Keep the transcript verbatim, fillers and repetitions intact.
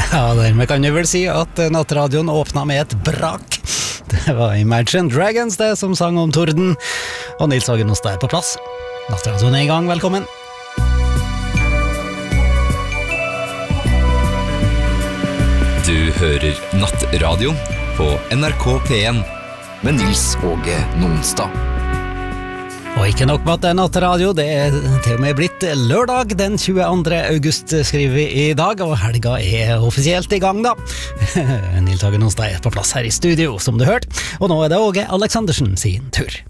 Ja, dermed kan jeg vel si at nattradioen åpna med et brak. Det var Imagine Dragons det som sang om torden, og Nils Hagen hos deg på plass. Nattradioen er i gang, velkommen. Du hører Nattradioen på N R K P en med Nils Åge Nonstad. Og ikke nok med at det er nattradio, det er til og med blitt lørdag den tjueandre august, skriver vi i dag, og helga er offisielt i gang da. Nils Hagen hos deg på plass her i studio, som du hørte, og nå er det Åge Aleksandersen sin tur.